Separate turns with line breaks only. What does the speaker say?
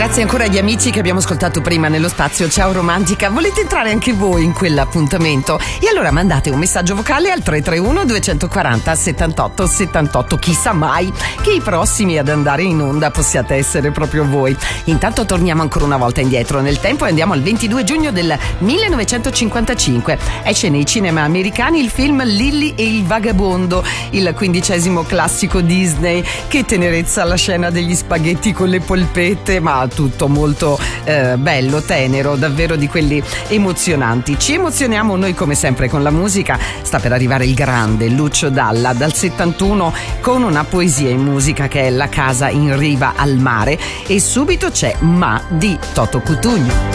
Grazie ancora agli amici che abbiamo ascoltato prima nello spazio Ciao Romantica. Volete entrare anche voi in quell'appuntamento? E allora mandate un messaggio vocale al 331 240 78 78. Chissà mai che i prossimi ad andare in onda possiate essere proprio voi. Intanto torniamo ancora una volta indietro nel tempo e andiamo al 22 giugno del 1955. Esce nei cinema americani il film Lily e il vagabondo, il 15° classico Disney. Che tenerezza la scena degli spaghetti con le polpette, ma tutto molto bello, tenero, davvero di quelli emozionanti. Ci emozioniamo noi come sempre con la musica. Sta per arrivare il grande Lucio Dalla dal 71 con una poesia in musica che è La casa in riva al mare, e subito c'è Ma di Toto Cutugno.